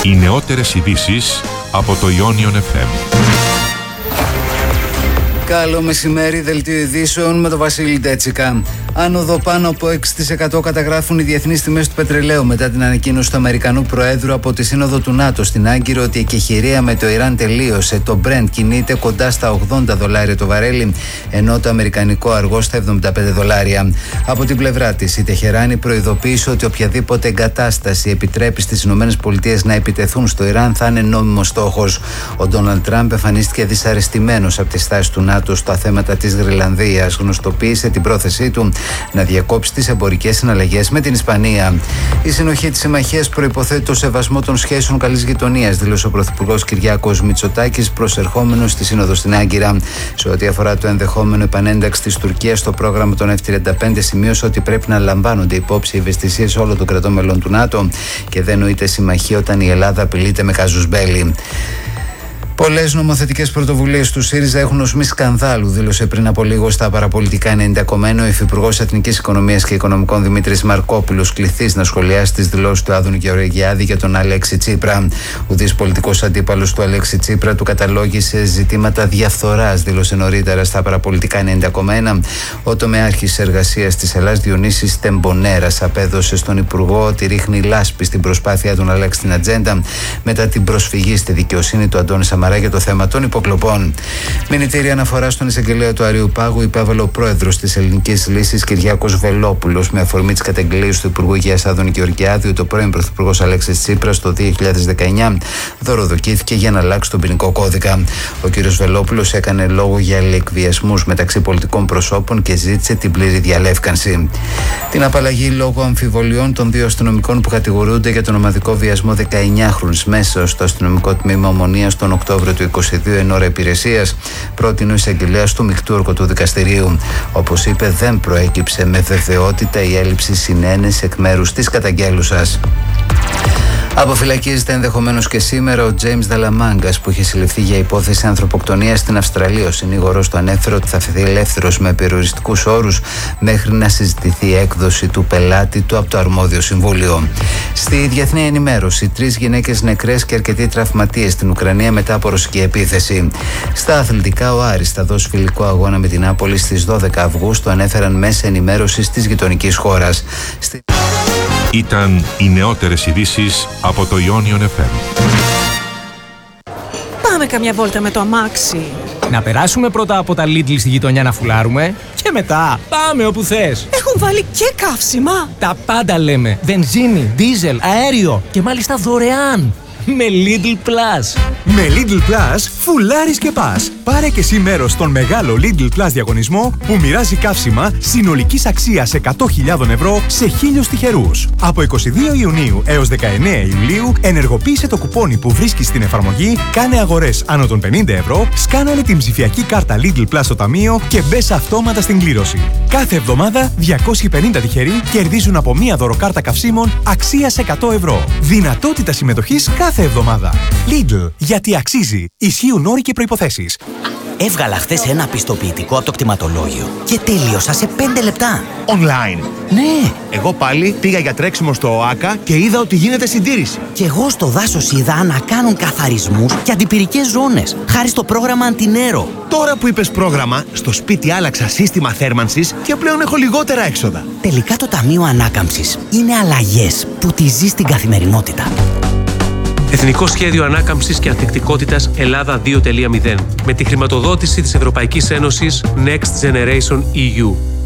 Οι νεότερες ειδήσεις από το Ionion FM. Καλό μεσημέρι, δελτίο ειδήσεων με τον Βασίλη Ντέτσικα. Άνοδο πάνω από 6% καταγράφουν οι διεθνείς τιμές του πετρελαίου μετά την ανακοίνωση του Αμερικανού Προέδρου από τη Σύνοδο του ΝΑΤΟ στην Άγκυρο ότι η εκεχηρία με το Ιράν τελείωσε. Το Brent κινείται κοντά στα $80 το βαρέλι, ενώ το αμερικανικό αργό στα $75. Από την πλευρά της, η Τεχεράνη προειδοποίησε ότι οποιαδήποτε εγκατάσταση επιτρέπει στις ΗΠΑ να επιτεθούν στο Ιράν θα είναι νόμιμος στόχος. Ο Ντόναλντ Τραμπ εμφανίστηκε δυσαρεστημένος από τη στάση του ΝΑΤΟ στα θέματα της Γροιλανδίας. Γνωστοποίησε την πρόθεσή του να διακόψει τις εμπορικές συναλλαγές με την Ισπανία. Η συνοχή της συμμαχίας προϋποθέτει το σεβασμό των σχέσεων καλής γειτονίας, δήλωσε ο Πρωθυπουργός Κυριάκος Μητσοτάκης, προσερχόμενος στη Σύνοδο στην Άγκυρα. Σε ό,τι αφορά το ενδεχόμενο επανένταξη της Τουρκίας στο πρόγραμμα των F-35, σημείωσε ότι πρέπει να λαμβάνονται υπόψη οι ευαισθησίες όλων των κρατών μελών του ΝΑΤΟ και δεν νοείται συμμαχία όταν η Ελλάδα απειλείται με κάζους μπέλι. Πολλές νομοθετικές πρωτοβουλίες του ΣΥΡΙΖΑ έχουν οσμή σκανδάλου, δήλωσε πριν από λίγο στα παραπολιτικά 90 ο Υφυπουργός Εθνικής Οικονομίας και Οικονομικών Δημήτρης Μαρκόπουλος, κληθής να σχολιάσει τις δηλώσεις του Άδωνη Γεωργιάδη για τον Αλέξη Τσίπρα. Ουδής πολιτικός αντίπαλος του Αλέξη Τσίπρα του καταλόγησε ζητήματα διαφθοράς, δήλωσε νωρίτερα στα παραπολιτικά 90,1. Ο τομεάρχης εργασίας της Ελλάδας Διονύσης Τεμπονέρας απέδωσε στον Υπουργό ότι ρίχνει λάσπη στην προσπάθεια του να αλλάξει την ατζέντα μετά την προσφυγή στη δικαιοσύνη του Αντώνη Σαμαρά για το θέμα των υποκλοπών. Μηνυτήρη αναφορά στον εισαγγελέα του Αριουπάγου υπέβαλε ο πρόεδρος της Ελληνικής Λύσης Κυριάκος Βελόπουλος με αφορμή τις καταγγελίες του Υπουργού Υγείας Άδωνη Γεωργιάδη ότι ο πρώην Πρωθυπουργός Αλέξης Τσίπρας το 2019 δωροδοκήθηκε για να αλλάξει τον ποινικό κώδικα. Ο κ. Βελόπουλος έκανε λόγο για εκβιασμούς μεταξύ πολιτικών προσώπων και ζήτησε την πλήρη διαλεύκανση. Την απαλλαγή λόγω αμφιβολιών των δύο αστυνομικών που κατηγορούνται για τον ομαδικό βιασμό 19χρονης μέσα στο αστυνομικό τμήμα Ομονίας τον Οκτώβριο του 2022 εν ώρα υπηρεσίας, πρότεινε ο εισαγγελέας του μεικτού όρκου Δικαστηρίου. Όπως είπε, δεν προέκυψε με βεβαιότητα η έλλειψη συνένεση εκ μέρους της καταγγέλουσας. Αποφυλακίζεται ενδεχομένως και σήμερα ο Τζέιμς Δαλαμάγκας που είχε συλληφθεί για υπόθεση ανθρωποκτονίας στην Αυστραλία. Ο συνήγορος του ανέφερε ότι θα φεθεί ελεύθερος με περιοριστικούς όρους μέχρι να συζητηθεί η έκδοση του πελάτη του από το αρμόδιο συμβούλιο. Στη διεθνή ενημέρωση, 3 γυναίκες νεκρές και αρκετοί τραυματίες στην Ουκρανία μετά από ρωσική επίθεση. Στα αθλητικά, ο Άρης θα δώσει φιλικό αγώνα με την Νάπολη στις 12 Αυγούστου, ανέφεραν μέσα ενημέρωσης της γειτονικής χώρας. Ήταν οι νεότερες ειδήσεις από το Ionion FM. Πάμε καμιά βόλτα με το αμάξι. Να περάσουμε πρώτα από τα Lidl στη γειτονιά να φουλάρουμε και μετά πάμε όπου θες. Έχουν βάλει και καύσιμα. Τα πάντα λέμε. Βενζίνη, δίζελ, αέριο και μάλιστα δωρεάν. Με Lidl Plus. Με Lidl Plus φουλάρεις και πας. Πάρε και εσύ μέρος στον μεγάλο Lidl Plus διαγωνισμό που μοιράζει καύσιμα συνολικής αξίας 100.000 ευρώ σε 1.000 τυχερούς. Από 22 Ιουνίου έως 19 Ιουλίου ενεργοποίησε το κουπόνι που βρίσκεις στην εφαρμογή, κάνε αγορές άνω των 50 ευρώ, σκάναρε την ψηφιακή κάρτα Lidl Plus στο ταμείο και μπες αυτόματα στην κλήρωση. Κάθε εβδομάδα 250 τυχεροί κερδίζουν από μία δωροκάρτα καυσίμων αξίας 100 ευρώ. Δυνατότητα συμμετοχής κάθε εβδομάδα. Lidl, γιατί αξίζει. Ισχύουν όροι και προϋποθέσεις. Έβγαλα χθες ένα πιστοποιητικό από το κτηματολόγιο και τέλειωσα σε 5 λεπτά. Online. Ναι. Εγώ πάλι πήγα για τρέξιμο στο ΟΑΚΑ και είδα ότι γίνεται συντήρηση. Και εγώ στο δάσος είδα να κάνουν καθαρισμούς και αντιπυρικές ζώνες, χάρη στο πρόγραμμα Αντινέρο. Τώρα που είπες πρόγραμμα, στο σπίτι άλλαξα σύστημα θέρμανσης και πλέον έχω λιγότερα έξοδα. Τελικά το Ταμείο Ανάκαμψης είναι αλλαγές που τη ζεις στην καθημερινότητα. Εθνικό Σχέδιο Ανάκαμψης και Ανθεκτικότητας Ελλάδα 2.0 με τη χρηματοδότηση της Ευρωπαϊκής Ένωσης Next Generation EU.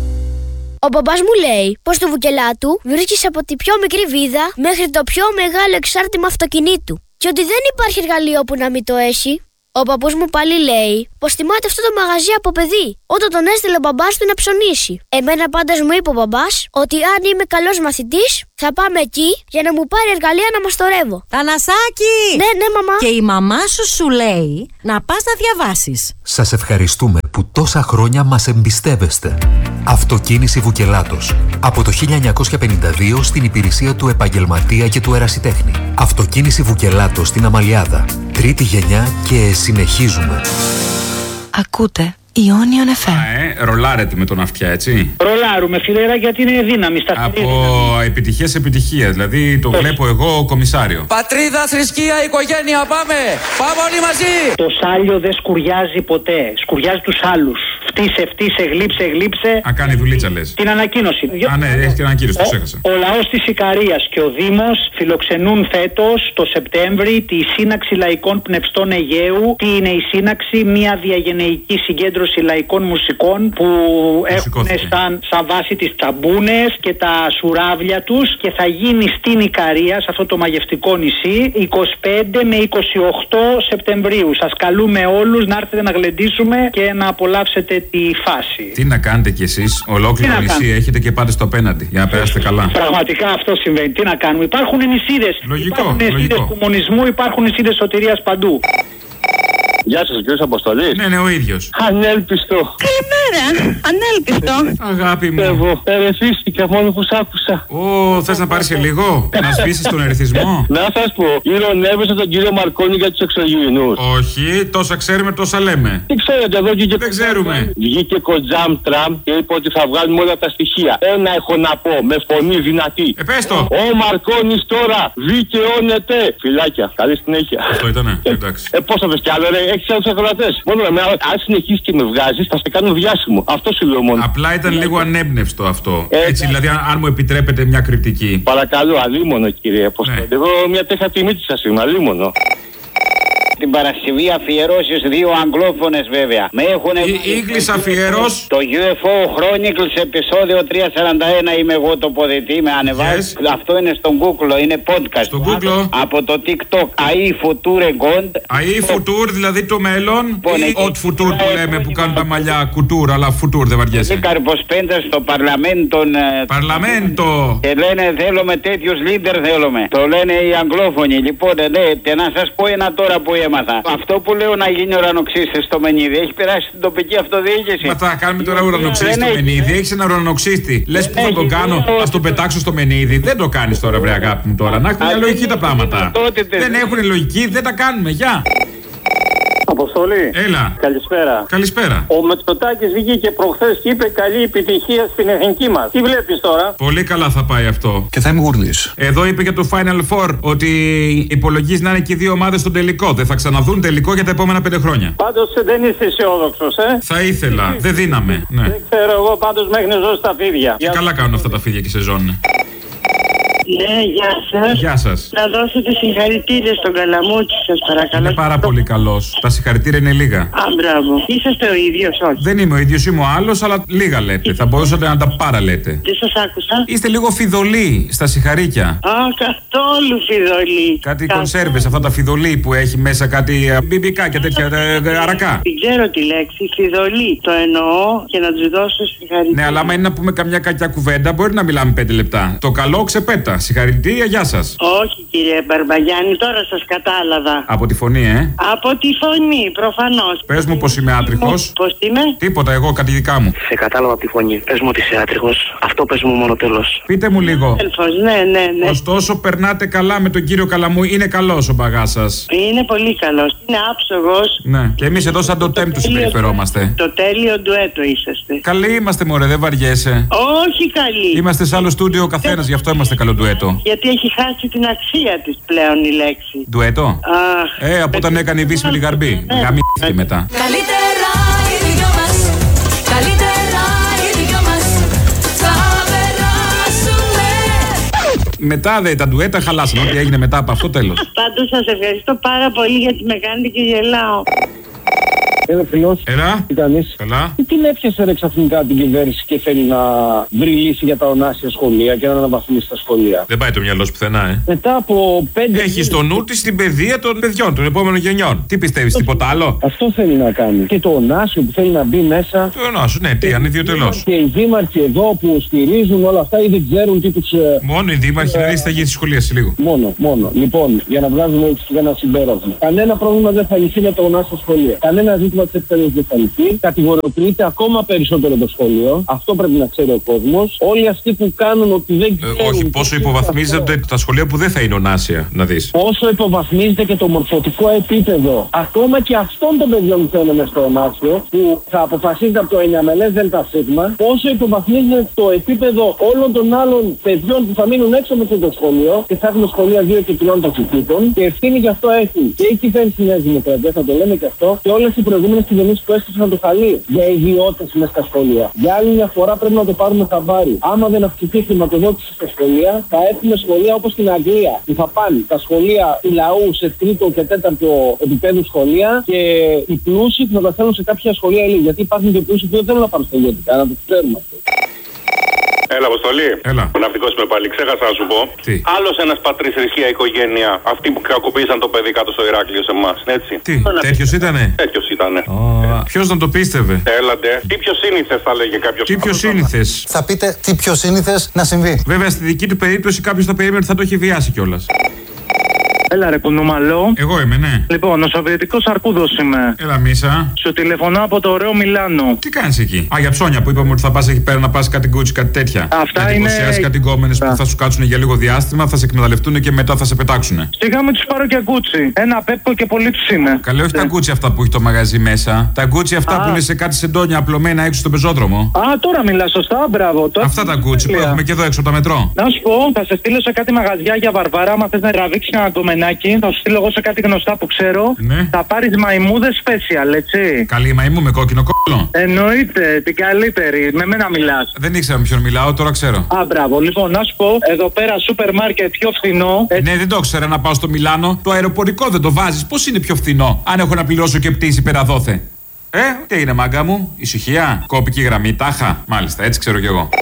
Ο μπαμπάς μου λέει πως στο Βουκελάτου βρίσκεις από τη πιο μικρή βίδα μέχρι το πιο μεγάλο εξάρτημα αυτοκινήτου και ότι δεν υπάρχει εργαλείο που να μην το έχει. Ο παππούς μου πάλι λέει πως θυμάται αυτό το μαγαζί από παιδί, όταν τον έστειλε ο μπαμπάς του να ψωνίσει. Εμένα πάντως μου είπε ο μπαμπάς ότι αν είμαι καλός μαθητής θα πάμε εκεί για να μου πάρει εργαλεία να μαστορεύω. Θανασάκη! Ναι, μαμά. Και η μαμά σου λέει να πας να διαβάσεις. Σας ευχαριστούμε που τόσα χρόνια μας εμπιστεύεστε. Αυτοκίνηση Βουκελάτος. Από το 1952 στην υπηρεσία του επαγγελματία και του ερασιτέχνη. Αυτοκίνηση Βουκελάτος στην Αμαλιάδα. Τρίτη γενιά και συνεχίζουμε. Ακούτε Ionion FM. Ρολάρετε με τον αυτιά, έτσι. Ρολάρουμε, φιλέρα, γιατί είναι δύναμη στα Από επιτυχία σε επιτυχία. Δηλαδή το βλέπω εγώ κομισάριο. Πατρίδα, θρησκεία, οικογένεια, πάμε! Πάμε όλοι μαζί! Το σάλιο δεν σκουριάζει ποτέ. Σκουριάζει τους άλλους. Φτύσε, γλύψε. Α, κάνει δουλίτσα, λες. Την ανακοίνωση. Ναι, έχει την ανακοίνωση, το ξέχασα. Ο λαός της Ικαρίας και ο Δήμος φιλοξενούν φέτος το Σεπτέμβρη τη Σύναξη Λαϊκών Πνευστών Αιγαίου. Τι είναι η Σύναξη? Μια διαγενεϊκή συγκέντρωση λαϊκών μουσικών που έχουν σαν βάση τις τσαμπούνες και τα σουράβλια τους και θα γίνει στην Ικαρία, σε αυτό το μαγευτικό νησί, 25 με 28 Σεπτεμβρίου. Σας καλούμε όλους να έρθετε να γλεντήσουμε και να απολαύσετε τη φάση. Τι να κάνετε κι εσείς, ολόκληρο νησί έχετε και πάτε στο απέναντι για να περάσετε καλά. Πραγματικά αυτό συμβαίνει. Τι να κάνουμε? Υπάρχουν νησίδες. Υπάρχουν νησίδες κομμουνισμού, υπάρχουν νησίδες σωτηρίας παντού. Γεια σας, κύριος Αποστολής. Ναι, ο ίδιος. Ανέλπιστο. Καλημέρα, ανέλπιστο. Αγάπη μου. Εγώ ερεθίστηκα μόνο που σ' άκουσα. Θες να πάρεις και λίγο? Να σβήσεις τον ερεθισμό? Να σας πω, ηρωνεύεσαι τον κύριο Μαρκόνη για τους εξωγήινους. Όχι, τόσα ξέρουμε, τόσα λέμε. Τι ξέρετε, εδώ βγήκε. Δεν ξέρουμε. Βγήκε Κοντζάμ Τραμπ και είπε ότι θα βγάλουμε όλα τα στοιχεία. Ένα έχω να πω, με φωνή δυνατή. Πες το. Ο Μαρκόνης τώρα δικαιώνεται. Φιλάκια, καλή συνέχεια. Αυτό ήτανε, εντάξει. Πώς θα πες κι άλλο, ρε, έχεις άλλους ακροατές. Μόνο με αν συνεχίσεις και με βγάζεις, θα σε κάνω διάσημο. Αυτό σου λέω μόνο. Απλά ήταν λίγο ανέμπνευστο αυτό. Έτσι, δηλαδή, αν μου επιτρέπετε μια κριτική. Παρακαλώ, αλίμονο, κύριε Αποστολή. Εγώ μια τέτοια τιμή της σας είμαι, αλίμονο. Την Παρασκευή αφιερώσεις 2 αγγλόφωνες βέβαια. Με έχουνε. English αφιέρως. Το UFO Chronicles επεισόδιο 341 είμαι εγώ τοποθετή. Με ανεβάζει. Αυτό είναι στο Google, είναι podcast. Στο Google. Από το TikTok. AI Future Gond. AI Future, δηλαδή το μέλλον. Ή Haute Future που λέμε που κάνουν τα μαλλιά κουτούρ, αλλά Future δεν βαριέσαι. Είναι καρποσπέντας στο Παρλαμέντο. Παρλαμέντο. Και λένε θέλουμε τέτοιους leader θέλουμε. Το λένε οι αγγλόφωνοι. Λοιπόν, ναι, να σας πω ένα τώρα που έμαθα. Αυτό που λέω να γίνει ουρανοξύστη στο Μενίδη έχει περάσει στην τοπική αυτοδιοίκηση. Μα θα κάνουμε τώρα ουρανοξύστη στο Μενίδη. Έχεις ένα ουρανοξύστη. Λες που θα τον κάνω, ας τον πετάξω στο Μενίδη. Δεν το κάνεις τώρα, βρε αγάπη μου τώρα. Να έχουν μια λογική τα πράγματα. Δεν έχουν λογική, δεν τα κάνουμε. Γεια. Αποστολή. Έλα. Καλησπέρα. Καλησπέρα. Ο Μετσοτάκης βγήκε προχθές και είπε καλή επιτυχία στην εθνική μας. Τι βλέπεις τώρα? Πολύ καλά θα πάει αυτό. Και θα είμαι γουρλής. Εδώ είπε για το Final Four ότι υπολογίζει να είναι και οι 2 ομάδες στον τελικό. Δεν θα ξαναδούν τελικό για τα επόμενα 5 χρόνια. Πάντως δεν είσαι αισιόδοξος, Θα ήθελα. Δεν δίναμε. Ναι. Δεν ξέρω εγώ, πάντως μέχρι να ζω στα φίδια. Και καλά κάνουν αυτά τα φίδια και σεζόν. Ναι, γεια σας. Γεια σας. Να δώσετε συγχαρητήρια στον Καλαμούκη, σας παρακαλώ. Είναι πάρα πολύ καλός. Τα συγχαρητήρια είναι λίγα. Α, μπράβο. Είσαστε ο ίδιος, όχι? Δεν είμαι ο ίδιος, είμαι ο άλλος, αλλά λίγα λέτε. Θα μπορούσατε να τα παραλέτε. Δεν σας άκουσα. Είστε λίγο φιδωλοί στα συγχαρήκια. Α, καθόλου φιδωλοί. Κάτι κονσέρβες, αυτά τα φιδωλοί που έχει μέσα κάτι μπιμπικά και τέτοια αρακά. Δεν ξέρω τη λέξη. Φιδωλοί. Το εννοώ και να τους δώσω συγχαρητήρια. Ναι, αλλά άμα είναι να πούμε καμιά κακιά κουβέντα, μπορεί να μιλάμε 5 λεπτά. Το καλό ξεπέτα. Συγχαρητήρια, γεια σας. Όχι, κύριε Μπαρμπαγιάννη, τώρα σας κατάλαβα. Από τη φωνή, Από τη φωνή, προφανώς. Πες μου πως είμαι άτριχος. Πώς είμαι? Τίποτα, εγώ κάτι δικά μου. Σε κατάλαβα από τη φωνή. Πες μου ότι είσαι άτριχος. Αυτό πες μου μόνο τέλος. Πείτε μου λίγο. Ναι. Ωστόσο, περνάτε καλά με τον κύριο Καλαμού. Είναι καλός ο μπαγάς σας. Είναι πολύ καλός. Είναι άψογος. Ναι. Και εμείς εδώ σαν το τέμ του συμπεριφερόμαστε. Το τέλειο ντουέτο είσαστε. Καλοί είμαστε, μωρέ, δεν βαριέσαι. Όχι καλοί. Είμαστε σε άλλο στούντιο ο καθένας, γι' αυτό είμαστε καλό ντουέτο. Γιατί έχει χάσει την αξία της πλέον η λέξη. Ντουέτο. Από όταν έκανε η Βύση με λιγαρμπή. Γαμήθηκε μετά. Καλύτερα οι δυο μας. Καλύτερα οι δυο μας. Θα περάσουμε. Μετά τα ντουέτα χαλάσαν. Ό,τι έγινε μετά από αυτό, τέλος. Πάντως σας ευχαριστώ πάρα πολύ γιατί με κάνετε και γελάω. Ένα φιλός. Έλα. Τι κάνεις? Καλά. Τι με έπιασε ρε ξαφνικά την κυβέρνηση και θέλει να βρει λύση για τα ονάσια σχολεία και να αναβαθμίσει τα σχολεία? Δεν πάει το μυαλό σου πουθενά, Μετά από 5. Έχει στο νου της την παιδεία των παιδιών, των επόμενων γενιών. Τι πιστεύεις, τίποτα άλλο? Αυτό θέλει να κάνει. Και το ονάσιο που θέλει να μπει μέσα. Το ονάσιο, ναι, τι, ανιδιοτελώς. Και οι δήμαρχοι εδώ που στηρίζουν όλα αυτά ή δεν ξέρουν τι τους. Μόνο οι δήμαρχοι, να δεις θα γίνει στη σχολεία σε λίγο. Μόνο. Λοιπόν, για να βγάζουμε ένα συμπέρασμα. Κανένα πρόβλημα δεν θα λυθεί με το ονάσιο σχολεία. Κανένα ζήτημα ζήτημα της ευθερίας διασφαλιστή. Κατηγοριοποιείται ακόμα περισσότερο το σχολείο. Αυτό πρέπει να ξέρει ο κόσμος. Όλοι αυτοί που κάνουν ότι δεν ξέρουν. Όχι, πόσο υποβαθμίζονται τα σχολεία που δεν θα είναι ονάσια, να δεις. Πόσο υποβαθμίζεται και το μορφωτικό επίπεδο. Ακόμα και αυτών των παιδιών που θέλουν στο ονάσιο, που θα αποφασίζεται από το 9 ΔΣ. Πόσο υποβαθμίζεται το επίπεδο όλων των άλλων παιδιών που θα μείνουν έξω από το σχολείο και θα έχουν σχολεία 2 και 3 ταχυτήτων. Και ευθύνη γι' αυτό έχει και η κυβέρνηση της Νέας Δημοκρατίας, θα το λέμε και αυτό, και όλες οι προηγούμενες κυβερνήσεις που έστεισαν το χαλί για ιδιώτες μέσα στα σχολεία. Για άλλη μια φορά πρέπει να το πάρουμε χαμπάρι. Άμα δεν αυξηθεί η χρηματοδότηση στα σχολεία, θα έχουμε σχολεία όπως στην Αγγλία, που θα πάνε τα σχολεία του λαού σε 3ο και 4ο επίπεδο σχολεία και οι πλούσιοι που θα τα θέλουν σε κάποια σχολεία ελίτ. Γιατί υπάρχουν και πλούσιοι που δεν θέλουν να πάρουν στα ιδιωτικά, να το ξέρουμε αυτό. Έλα, Αποστολή. Έλα. Ο ναυτικός είμαι πάλι. Ξέχασα να σου πω. Τι? Άλλος ένας πατρίς, θρησκεία, οικογένεια. Αυτοί που κακοποίησαν το παιδί κάτω στο Ηράκλειο σε εμάς. Έτσι. Τι? Τέτοιος ήτανε? Τέτοιος ήτανε. Ποιος να το πίστευε? Έλατε. Τι πιο σύνηθες θα λέγε κάποιος. Τι πιο σύνηθες? Θα πείτε τι πιο σύνηθες να συμβεί. Βέβαια, στη δική του περίπτωση κάποιος θα περίμενε ότι θα το έχει βιάσει κιόλας. Έλα ρε κουνούμαλο. Εγώ είμαι, ναι. Λοιπόν, ο Σοβιετικός Αρκούδος είμαι. Έλα, Μίσα. Σου τηλεφωνώ από το ωραίο Μιλάνο. Τι κάνεις εκεί? Α, για ψώνια που είπαμε ότι θα πας εκεί πέρα να πας κάτι Gucci, κάτι τέτοια. Αυτά να είναι. Να κάτι γκόμενες που θα σου κάτσουν για λίγο διάστημα, θα σε εκμεταλλευτούν και μετά θα σε πετάξουν. Σιγά με τους πάρω και Gucci. Ένα πέπκο και πολύ τους είναι. Καλέ, όχι τα Gucci αυτά που έχει το μαγαζί μέσα. Τα Gucci αυτά που είναι σε κάτι σεντόνια απλωμένα έξω στον πεζόδρομο. Α, τώρα μιλά σωστά, μπράβο. Τώρα αυτά τα Gucci που έχουμε και εδώ έξω από τα μετρό. Να σου πω, θα σε στείλω σε κάτι μαγαζιά για Βαρβάρα. Άμα θες να τραβήξει ένα γκομενάκι, θα σου στείλω εγώ σε κάτι γνωστά που ξέρω. Ναι. Θα πάρεις μαϊμούδες special, έτσι. Καλή μαϊμού με κόκκινο κόλλο. Εννοείται, την καλύτερη. Με μένα μιλάς. Δεν ήξερα με ποιον μιλάω, τώρα ξέρω. Α, μπράβο. Λοιπόν, να σου πω, εδώ πέρα σούπερ μάρκετ πιο φθηνό. Ναι, δεν το ήξερα να πάω στο Μιλάνο. Το αεροπορικό δεν το βάζεις. Πώς είναι πιο φθηνό, αν έχω να πληρώσω και πτήση πέρα δόθε. Τι είναι, μάγκα μου, ησυχία, κόπικη γραμμή, τάχα. Μάλιστα, έτσι ξέρω κι εγώ.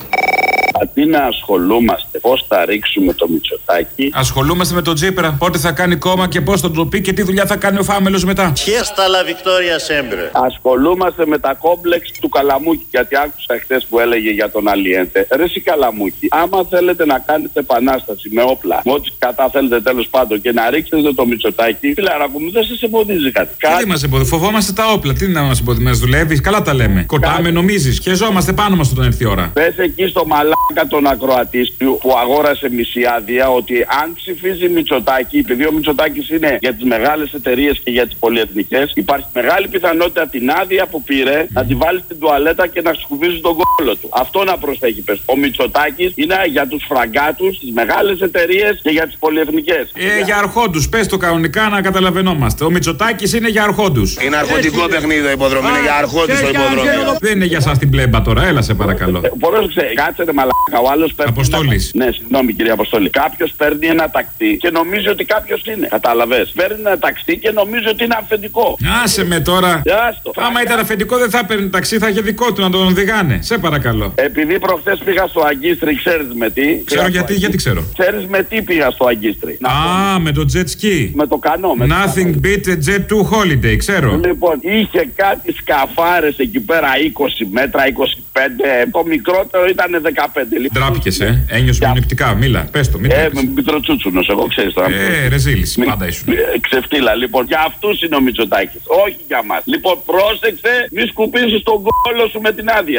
Αντί να ασχολούμαστε πώς θα ρίξουμε το Μητσοτάκη, ασχολούμαστε με τον Τσίπρα. Πότε θα κάνει κόμμα και πώς θα το πει και τι δουλειά θα κάνει ο Φάμελος μετά. Fiesta la Victoria sempre. Ασχολούμαστε με τα κόμπλεξ του Καλαμούκη. Γιατί άκουσα χθες που έλεγε για τον Αλιέντε. Ρε εσύ Καλαμούκη, άμα θέλετε να κάνετε επανάσταση με όπλα, με ό,τι κατά θέλετε τέλος πάντων και να ρίξετε το Μητσοτάκη, φιλαράκου μου, δεν σας εμποδίζει κάτι. Τι μας εμποδίζει, φοβόμαστε τα όπλα. Τι να μας εμποδίζει, μας δουλεύει, καλά τα λέμε. Κοτάμε, νομίζεις, χεζόμαστε πάνω μας όταν έρθει η ώρα. Πες εκεί στο μαλάκα τον ακροατή που αγόρασε μισή άδεια ότι αν ψηφίζει Μητσοτάκη, επειδή ο Μητσοτάκης είναι για τις μεγάλες εταιρείες και για τις πολυεθνικές, υπάρχει μεγάλη πιθανότητα την άδεια που πήρε να τη βάλει στην τουαλέτα και να σκουβίζει τον κόλλο του. Αυτό να προσέχει, πες. Ο Μητσοτάκης είναι για τους φραγκάτους, τις μεγάλες εταιρείες και για τις πολυεθνικές. Για αρχόντους, πες το κανονικά να καταλαβαίνόμαστε. Ο Μητσοτάκης είναι για αρχόντους. Είναι αρχοντικό παιχνίδι το υποδρόμι, είναι για αρχόντους το υποδρόμι. Δεν είναι για σας την πλέμπα τώρα, έλα σε παρακαλώ. Πρόσεξε, κάτσε ρε μαλάκα, ο άλλος παίρνει. Αποστόλης. Ναι, συγγνώμη κυρία Αποστόλη. Κάποιος παίρνει ένα ταξί και νομίζει ότι κάποιος είναι. Κατάλαβες. Παίρνει ένα ταξί και νομίζει ότι είναι αφεντικό. Άσε με τώρα. Άμα ήταν αφεντικό δεν θα παίρνει ταξί, θα είχε δικό του να τον οδηγάνε. Σε παρακαλώ. Επειδή προχθές πήγα στο Αγκίστρι, ξέρεις με τι. Ξέρω γιατί ξέρω. Ξέρεις με τι πήγα στο Αγκίστρι. Α, με το jet ski. Με το κανό. Nothing beat a jet to holiday, ξέρω. Λοιπόν, είχε κάτι σκαφάρες εκεί πέρα 20 μέτρα, 25. Το μικρότερο ήταν 15. Ντράπηκες, ένιωσε μειονεκτικά. Μίλα, πες το, μην μικροτσούτσουνος, εγώ ξέρεις τώρα. Ρεζίλης, πάντα ήσουν. Ξεφτύλα, λοιπόν. Για αυτούς είναι ο Μητσοτάκης, όχι για μας. Λοιπόν, πρόσεξε, μη σκουπίσεις τον κόλλο σου με την άδεια.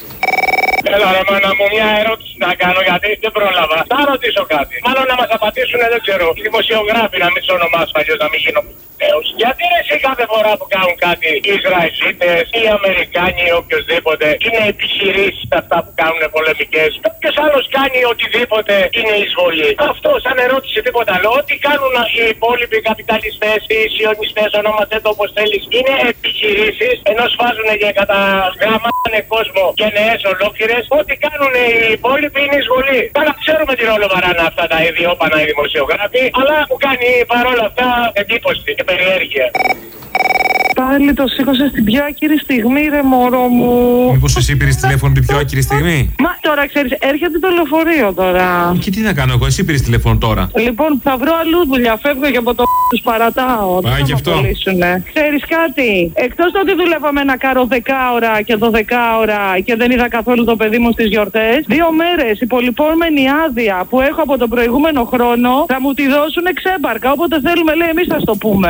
Έλα ρε μάνα μου, μια ερώτηση να κάνω γιατί δεν πρόλαβα. Θα ρωτήσω κάτι. Μάλλον να μας απαντήσουν, δεν ξέρω, δημοσιογράφοι να μην σ' ονομάσουν, αλλιώς να μην γίνω πτέος. Γιατί ρε εσύ κάθε φορά που κάνουν κάτι οι Ισραηλίτες, οι Αμερικάνοι ή οποιοδήποτε είναι επιχειρήσεις αυτά που κάνουν πολεμικές. Ποιος άλλος κάνει οτιδήποτε είναι εισβολή. Αυτό σαν ερώτηση τίποτα άλλο. Ό,τι κάνουν οι υπόλοιποι καπιταλιστές, οι σιωνιστές, ονόμασέ το όπως θέλεις, είναι επιχειρήσεις ενώ σφάζουν και καταγραμμάνε κόσμο και νέες ολόκληρες. Ό,τι κάνουν οι υπόλοιποι είναι εισβολή. Τώρα ξέρουμε τι ρόλο βαράνε αυτά τα ιδιόπανα οι δημοσιογράφοι, αλλά μου κάνει παρόλα αυτά εντύπωση και περιέργεια. Πάλι το σήκωσε στην πιο άκυρη στιγμή, ρε μωρό μου. Μήπως εσύ πήρες τηλέφωνο την πιο άκυρη στιγμή? Μα τώρα ξέρεις, έρχεται το λεωφορείο τώρα. Και τι να κάνω εγώ, εσύ πήρες τηλέφωνο τώρα. Λοιπόν, θα βρω αλλού δουλειά. Φεύγω και από το τους παρατάω. Πάει και αυτό. Ξέρεις κάτι, εκτός το ότι δουλεύαμε να κάνω 10 ώρα και 12 ώρα και δεν είδα καθόλου το παιδί μου στις γιορτές, 2 μέρες υπολοιπόμενη άδεια που έχω από τον προηγούμενο χρόνο θα μου τη δώσουν ξέμπαρκα. Όποτε θέλουμε, λέει, εμείς θα στο πούμε. Λέω κάτι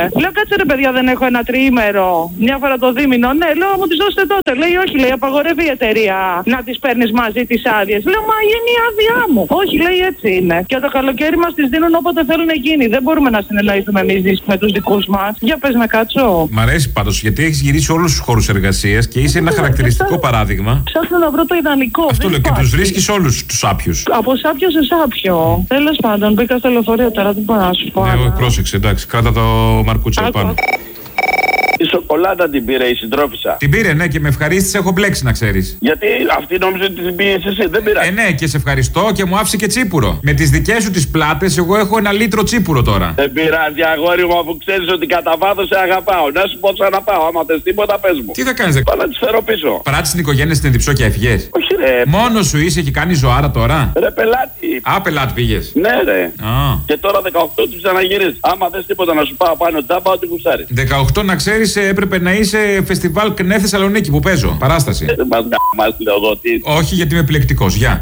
κάτσε ρε παιδιά, δεν έχω ένα τριήμερο. Μια φορά το δίμηνο. Ναι, λέω, μου τις δώσετε τότε. Λέει, όχι, λέει, απαγορεύει η εταιρεία να τις παίρνεις μαζί τις άδειες. Λέω, μα είναι η άδειά μου. Όχι, λέει, έτσι είναι. Και το καλοκαίρι μας τις δίνουν όποτε θέλουν εκείνοι. Δεν μπορούμε να συνεννοηθούμε εμείς με τους δικούς μας. Για πες να κάτσω. Μ' αρέσει πάντως γιατί έχεις γυρίσει όλους τους χώρους εργασίας και είσαι ένα χαρακτηριστικό παράδειγμα. Ψάχνω να βρω το ιδανικό. Αυτό λέω και τους βρίσκεις όλους τους σάπιους. Από σάπιο σε σάπιο. Τέλος πάντων, μπήκα στο λεωφορείο τώρα, δεν μπορώ να σου πω. Ναι, πρόσεξε, εντάξει, κράτα το μαρκούτσο πάνω. Η σοκολάτα την πήρε η συντρόφισσα. Την πήρε, ναι, και με ευχαρίστησε, έχω μπλέξει να ξέρεις. Γιατί αυτή νόμιζε ότι την πήρες εσύ, δεν πειράζει. Ναι, και σε ευχαριστώ και μου άφησε και τσίπουρο. Με τις δικές σου τις πλάτες, εγώ έχω 1 λίτρο τσίπουρο τώρα. Δεν πειράζει, αγόρι μου, αφού ξέρεις ότι κατά βάθος σε αγαπάω. Να σου πω ξαναπάω, άμα θες τίποτα, πες μου. Τι θα κάνεις, Πάω να τις φέρω πίσω. Παράτησες την οικογένεια στην Εδιψό και έφυγες. Όχι, ρε. Μόνος σου είσαι και κάνεις ζωάρα τώρα. Ρε, πελάτη. Α, πελάτη πήγες. Ναι, ρε. Και τώρα 18 του ξαναγυρίζει. Άμα θες τίποτα να σου πάω πάνω, τζάμπα, ό,τι γουστάρεις. 18 να ξέρεις, έπρεπε να είσαι φεστιβάλ ΚΝΕ Θεσσαλονίκη που παίζω. Παράσταση. Όχι, γιατί είμαι επιλεκτικός. Γεια.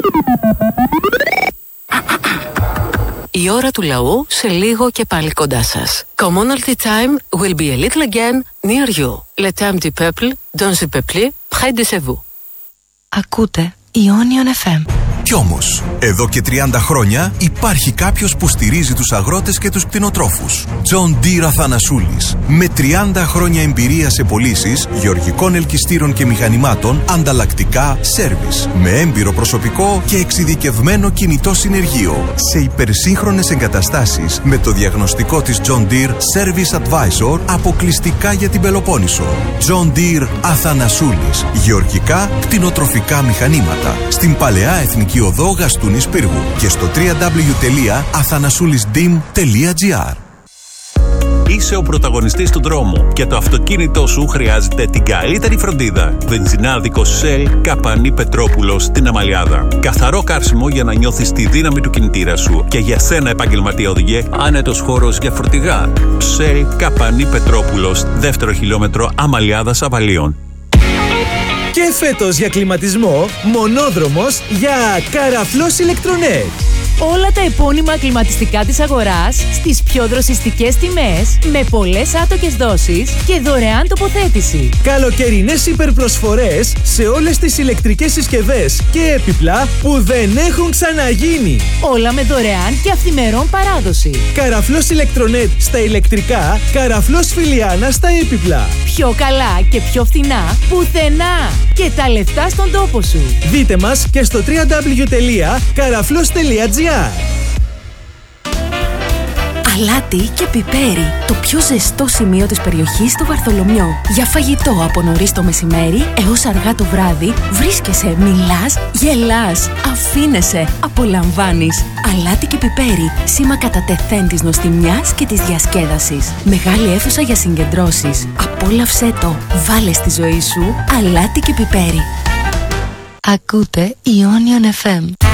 Η ώρα του λαού σε λίγο και πάλι κοντά σας. Commonalty time will be a little again near you. Le temps du peuple, dans le peuple, près de chez vous. Ακούτε Ionion FM. Κι όμως, εδώ και 30 χρόνια υπάρχει κάποιος που στηρίζει τους αγρότες και τους κτηνοτρόφους. John Deere Αθανασούλης. Με 30 χρόνια εμπειρία σε πωλήσεις γεωργικών ελκυστήρων και μηχανημάτων, ανταλλακτικά, σέρβις. Με έμπειρο προσωπικό και εξειδικευμένο κινητό συνεργείο. Σε υπερσύγχρονες εγκαταστάσεις με το διαγνωστικό της John Deere Service Advisor αποκλειστικά για την Πελοπόννησο. John Deere Αθανασούλης. Γεωργικά, κτηνοτροφικά μηχανήματα. Στην Παλαιά Εθνική Οδό Γαστούνης Πύργου και στο www.athanasoulisdim.gr. Είσαι ο πρωταγωνιστής του δρόμου και το αυτοκίνητό σου χρειάζεται την καλύτερη φροντίδα. Βενζινάδικο Shell Καπανή Πετρόπουλος στην Αμαλιάδα. Καθαρό καύσιμο για να νιώθεις τη δύναμη του κινητήρα σου και για σένα επαγγελματία οδηγέ, άνετος χώρος για φορτηγά. Shell Καπανή Πετρόπουλος, 2ο χιλιόμετρο Αμαλιάδας Αβαλίων. Και φέτος για κλιματισμό, μονόδρομος για Καραφλός Ηλεκτρονέτ. Όλα τα επώνυμα κλιματιστικά της αγοράς στις πιο δροσιστικές τιμές, με πολλές άτοκες δόσεις και δωρεάν τοποθέτηση. Καλοκαιρινές υπερπροσφορές σε όλες τις ηλεκτρικές συσκευές και έπιπλα που δεν έχουν ξαναγίνει. Όλα με δωρεάν και αυθημερών παράδοση. Καραφλός Ηλεκτρονέτ στα ηλεκτρικά, Καραφλός Φιλιάνα στα έπιπλα. Πιο καλά και πιο φθηνά πουθενά. Και τα λεφτά στον τόπο σου. Δείτε μας και στο www.karaflos.gr. Αλάτι και πιπέρι, το πιο ζεστό σημείο της περιοχής στο Βαρθολομιό. Για φαγητό από νωρίς το μεσημέρι έως αργά το βράδυ, βρίσκεσαι, μιλάς, γελάς, αφήνεσαι, απολαμβάνεις. Αλάτι και πιπέρι, σήμα κατά τεθέν της νοστιμιάς και της διασκέδασης. Μεγάλη αίθουσα για συγκεντρώσεις. Απόλαυσέ το, βάλε στη ζωή σου αλάτι και πιπέρι. Ακούτε Ionion FM.